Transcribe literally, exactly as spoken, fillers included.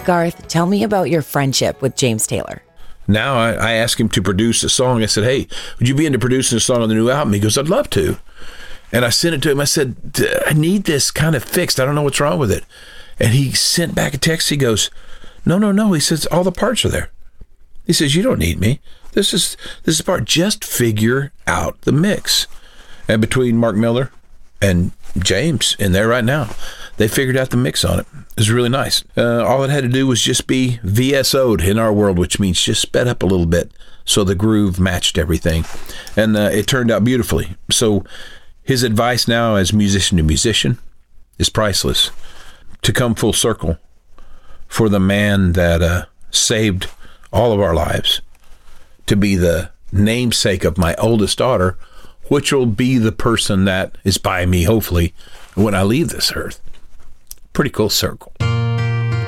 Garth, tell me about your friendship with James Taylor. Now I, I asked him to produce a song. I said, hey, would you be into producing a song on the new album? He goes, I'd love to. And I sent it to him. I said, I need this kind of fixed. I don't know what's wrong with it. And he sent back a text. He goes, no, no, no. He says, all the parts are there. He says, you don't need me. This is this is part. Just figure out the mix. And between Mark Miller and James in there right now, they figured out the mix on it. It was really nice. Uh, all it had to do was just be V S O'd in our world, which means just sped up a little bit so the groove matched everything. And uh, it turned out beautifully. So his advice now as musician to musician is priceless. To come full circle for the man that uh, saved all of our lives, to be the namesake of my oldest daughter, which will be the person that is by me, hopefully, when I leave this earth. Pretty cool circle.